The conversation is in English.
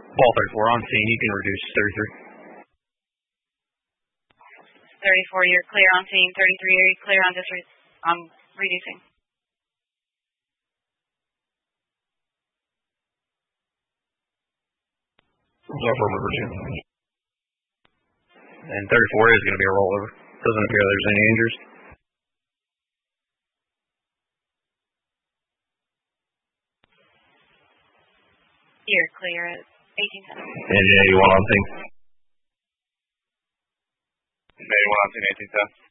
Ball 34 on scene. You can reduce 33. 34, you're clear on scene. 33, you're clear on reducing. Affirmative, Virginia. And 34 is going to be a rollover. Doesn't appear there's any injuries. You're clear at 1810. And 81 on scene. 81 on scene, 1810.